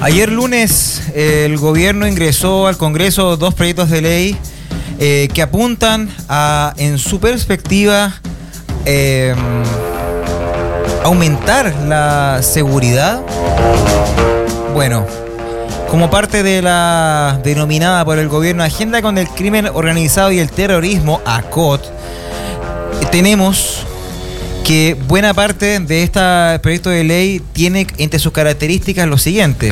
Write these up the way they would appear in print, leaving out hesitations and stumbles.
Ayer lunes el gobierno ingresó al Congreso 2 proyectos de ley que apuntan a, en su perspectiva, aumentar la seguridad. Bueno, como parte de la denominada por el gobierno Agenda contra el Crimen Organizado y el Terrorismo, ACOT, tenemos que buena parte de este proyecto de ley tiene entre sus características lo siguiente: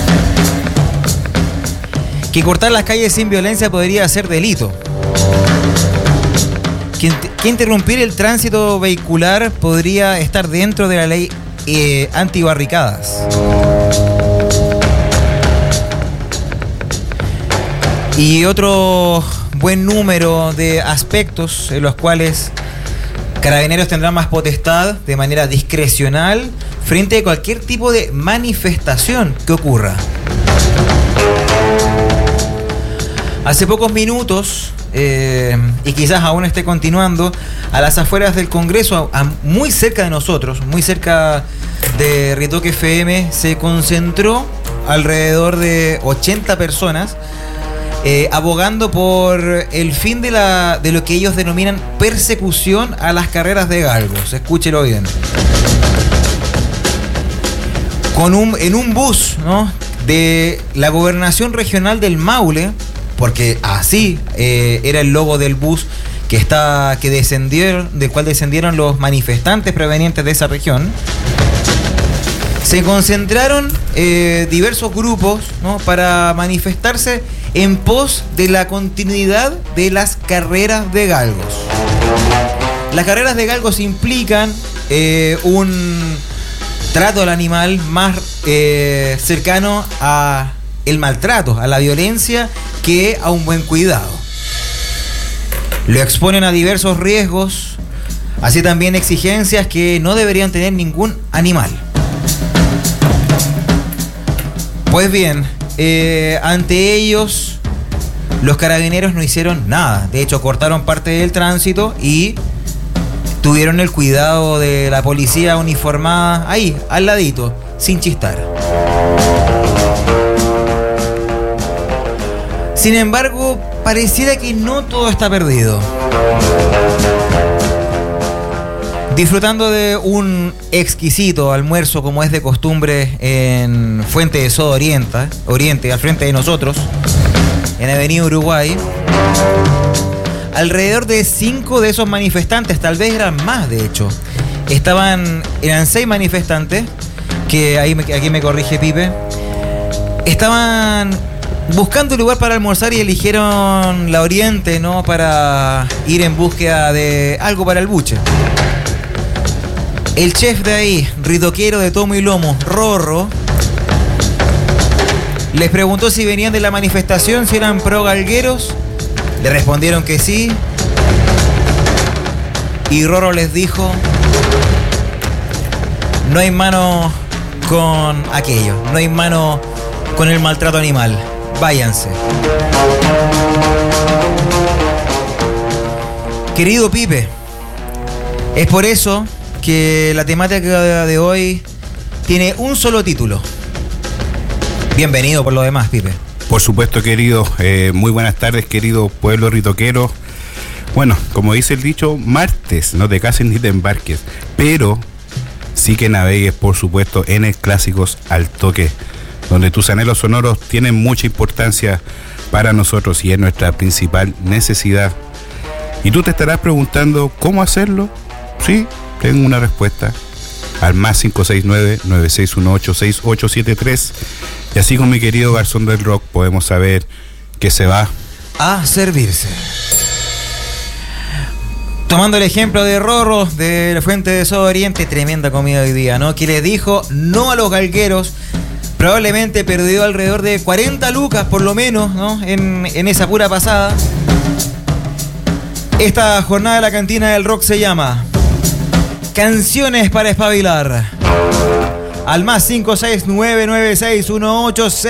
que cortar las calles sin violencia podría ser delito, que interrumpir el tránsito vehicular podría estar dentro de la ley antibarricadas, y otro buen número de aspectos en los cuales Carabineros tendrán más potestad de manera discrecional frente a cualquier tipo de manifestación que ocurra. Hace pocos minutos, y quizás aún esté continuando, a las afueras del Congreso, muy cerca de nosotros, muy cerca de Ritoque FM, se concentró alrededor de 80 personas abogando por el fin de lo que ellos denominan persecución a las carreras de galgos. Escúchelo bien. En un bus, ¿no?, de la Gobernación Regional del Maule, porque así era el logo del bus del cual descendieron los manifestantes provenientes de esa región. Se concentraron diversos grupos, ¿no?, para manifestarse en pos de la continuidad de las carreras de galgos. Las carreras de galgos implican un trato al animal más cercano a el maltrato, a la violencia, que a un buen cuidado. Lo exponen a diversos riesgos, así también exigencias que no deberían tener ningún animal. Pues bien, ante ellos, los carabineros no hicieron nada. De hecho, cortaron parte del tránsito y tuvieron el cuidado de la policía uniformada ahí, al ladito, sin chistar. Sin embargo, pareciera que no todo está perdido. Disfrutando de un exquisito almuerzo, como es de costumbre, en Fuente de Soda Oriente, al frente de nosotros, en Avenida Uruguay, alrededor de 5 de esos manifestantes, tal vez eran más de hecho, eran 6 manifestantes, que aquí me corrige Pipe, estaban buscando un lugar para almorzar y eligieron la Oriente, ¿no?, para ir en búsqueda de algo para el buche. El chef de ahí, ritoquero de tomo y lomo, Rorro, les preguntó si venían de la manifestación, si eran pro galgueros. Le respondieron que sí. Y Rorro les dijo: no hay mano con aquello, no hay mano con el maltrato animal. Váyanse. Querido Pipe, es por eso que la temática de hoy tiene un solo título. Bienvenido por lo demás, Pipe. Por supuesto, querido. Muy buenas tardes, querido pueblo ritoquero. Bueno, como dice el dicho, martes, no te cases ni te embarques, pero sí que navegues, por supuesto, en el Clásicos al Toque, donde tus anhelos sonoros tienen mucha importancia para nosotros y es nuestra principal necesidad. Y tú te estarás preguntando, ¿cómo hacerlo? Sí, tengo una respuesta. Al más 569-9618-6873. Y así con mi querido garzón del rock podemos saber que se va a servirse. Tomando el ejemplo de Rorro de la Fuente de Soda Oriente, tremenda comida hoy día, ¿no?, que le dijo no a los galgueros. Probablemente perdió alrededor de 40 lucas por lo menos, ¿no?, en esa pura pasada. Esta jornada de la cantina del rock se llama Canciones para Espabilar. Al más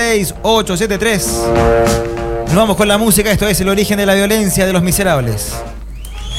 56996186873. Nos vamos con la música. Esto es El Origen de la Violencia de Los Miserables.